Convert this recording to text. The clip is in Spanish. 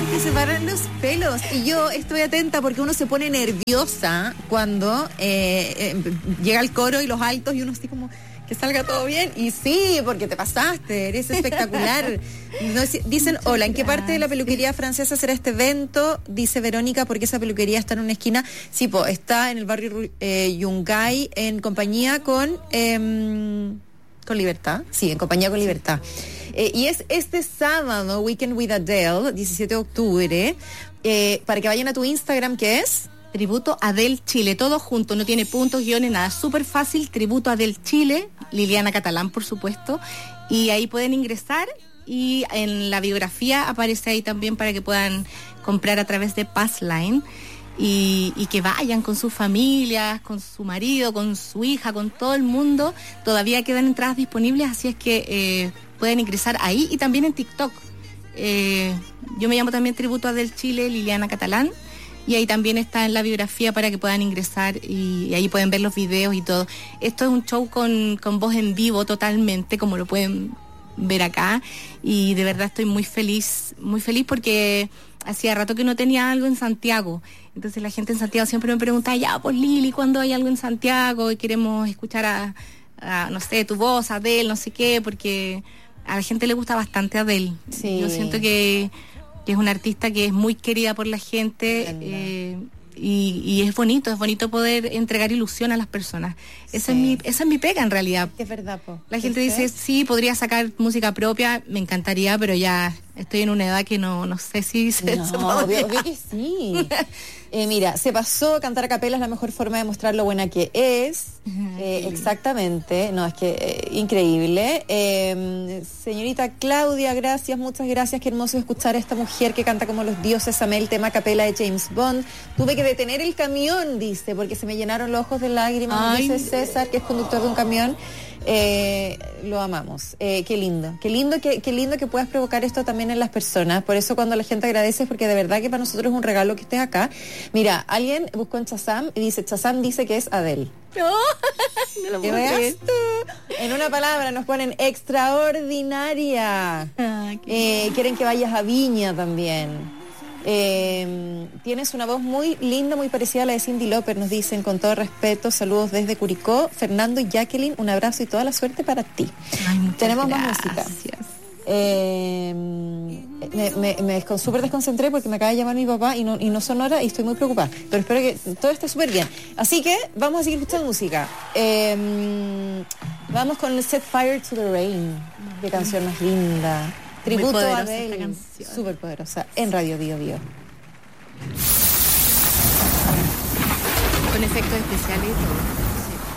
que se paran los pelos. Y yo estoy atenta porque uno se pone nerviosa cuando llega el coro y los altos y uno así como que salga todo bien. Y sí, porque te pasaste, eres espectacular. Dicen, hola, ¿en qué parte de la peluquería francesa será este evento? Dice Verónica, porque esa peluquería está en una esquina. Sí, está en el barrio Yungay, en compañía con Libertad. Sí, en compañía con Libertad. Y es este sábado, Weekend with Adele, 17 de octubre, para que vayan a tu Instagram, ¿qué es? Tributo Adele Chile, todo junto, no tiene puntos, guiones, nada, súper fácil. Tributo Adele Chile, Liliana Catalán, por supuesto, y ahí pueden ingresar y en la biografía aparece ahí también para que puedan comprar a través de Passline y que vayan con sus familias, con su marido, con su hija, con todo el mundo. Todavía quedan entradas disponibles, así es que pueden ingresar ahí y también en TikTok. Yo me llamo también Tributo Adele Chile, Liliana Catalán. Y ahí también está en la biografía para que puedan ingresar y ahí pueden ver los videos y todo. Esto es un show con voz en vivo totalmente, como lo pueden ver acá. Y de verdad estoy muy feliz porque hacía rato que no tenía algo en Santiago. Entonces la gente en Santiago siempre me pregunta, ya, pues Lili, ¿cuándo hay algo en Santiago? Y queremos escuchar a no sé, tu voz, Adele, no sé qué, porque a la gente le gusta bastante Adele. Sí. Yo siento que es una artista que es muy querida por la gente y es bonito poder entregar ilusión a las personas. Esa es mi pega en realidad. Es verdad, po. La gente dice, sí, podría sacar música propia, me encantaría, pero ya estoy en una edad que no sé si se podría. Obvio que sí. Mira, se pasó, cantar a capela es la mejor forma de mostrar lo buena que es. Exactamente, no, es que increíble. Señorita Claudia, gracias, muchas gracias, qué hermoso escuchar a esta mujer que canta como los dioses. Amé el tema a capela de James Bond. Tuve que detener el camión, dice, porque se me llenaron los ojos de lágrimas. Dice César, que es conductor de un camión. Lo amamos. Qué lindo que puedas provocar esto también en las personas. Por eso cuando la gente agradece, porque de verdad que para nosotros es un regalo que estés acá. Mira, alguien buscó en Shazam y dice, Shazam dice que es Adele. No lo puedo creer. En una palabra nos ponen extraordinaria. Quieren que vayas a Viña también. Tienes una voz muy linda, muy parecida a la de Cyndi Lauper, nos dicen, con todo respeto, saludos desde Curicó. Fernando y Jacqueline, un abrazo y toda la suerte para ti. Tenemos más música. Me súper desconcentré porque me acaba de llamar mi papá y no son horas y estoy muy preocupada, pero espero que todo esté súper bien, así que vamos a seguir escuchando música. Vamos con el Set Fire to the Rain, qué canción más linda. Tributo a Adele, súper poderosa, en Radio Bio Bio. Con efectos especiales y todo.